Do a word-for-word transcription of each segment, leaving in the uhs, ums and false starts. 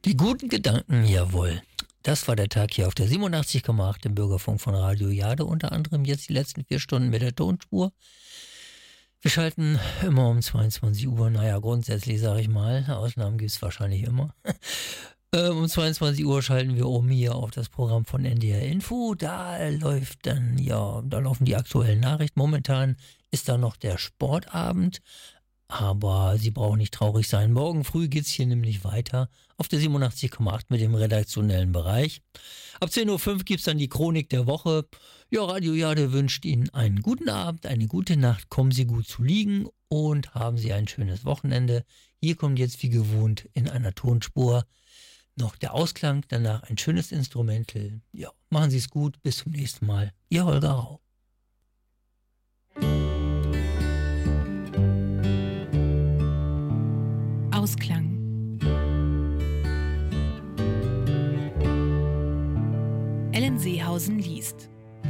Die guten Gedanken, jawohl. Das war der Tag hier auf der siebenundachtzig Komma acht im Bürgerfunk von Radio Jade. Unter anderem jetzt die letzten vier Stunden mit der Tonspur. Wir schalten immer um zweiundzwanzig Uhr. Naja, grundsätzlich sage ich mal. Ausnahmen gibt es wahrscheinlich immer. Um zweiundzwanzig Uhr schalten wir um hier auf das Programm von N D R Info. Da läuft dann, ja, da laufen die aktuellen Nachrichten. Momentan ist da noch der Sportabend. Aber Sie brauchen nicht traurig sein. Morgen früh geht es hier nämlich weiter auf der siebenundachtzig Komma acht mit dem redaktionellen Bereich. Ab zehn Uhr fünf gibt es dann die Chronik der Woche. Ja, Radio Jade wünscht Ihnen einen guten Abend, eine gute Nacht. Kommen Sie gut zu liegen und haben Sie ein schönes Wochenende. Hier kommt jetzt wie gewohnt in einer Tonspur noch der Ausklang, danach ein schönes Instrumental. Ja, machen Sie es gut. Bis zum nächsten Mal. Ihr Holger Rau. Ausklang. Ellen Seehausen liest.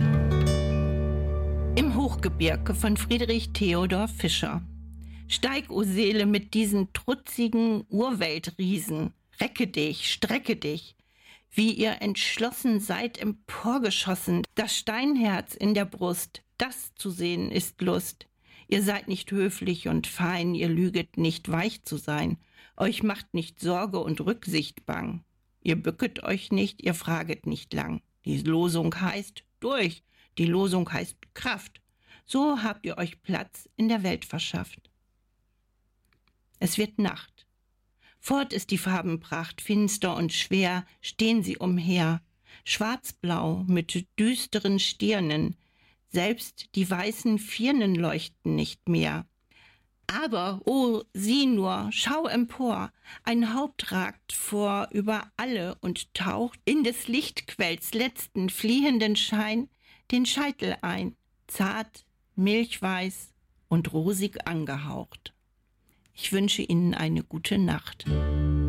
Im Hochgebirge von Friedrich Theodor Fischer. Steig, o Seele, mit diesen trutzigen Urweltriesen. Recke dich, strecke dich. Wie ihr entschlossen seid emporgeschossen. Das Steinherz in der Brust, das zu sehen ist Lust. Ihr seid nicht höflich und fein, ihr lüget nicht weich zu sein. Euch macht nicht Sorge und Rücksicht bang. Ihr bücket euch nicht, ihr fraget nicht lang. Die Losung heißt durch, die Losung heißt Kraft. So habt ihr euch Platz in der Welt verschafft. Es wird Nacht. Fort ist die Farbenpracht, finster und schwer stehen sie umher. Schwarzblau mit düsteren Stirnen, selbst die weißen Firnen leuchten nicht mehr. Aber, oh, sieh nur, schau empor, ein Haupt ragt vor über alle und taucht in des Lichtquells letzten fliehenden Schein den Scheitel ein, zart, milchweiß und rosig angehaucht. Ich wünsche Ihnen eine gute Nacht.